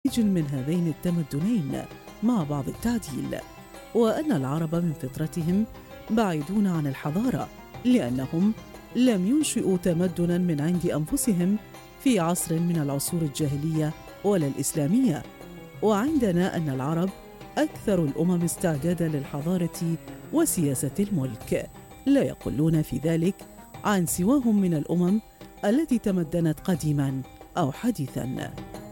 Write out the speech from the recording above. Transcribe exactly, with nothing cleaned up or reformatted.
من هذين التمدنين مع بعض التعديل، وأن العرب من فطرتهم بعيدون عن الحضارة، لأنهم لم ينشئوا تمدناً من عند أنفسهم في عصر من العصور الجاهلية ولا الإسلامية. وعندنا أن العرب أكثر الأمم استعداداً للحضارة وسياسة الملك، لا يقلون في ذلك عن سواهم من الأمم التي تمدنت قديماً أو حديثاً.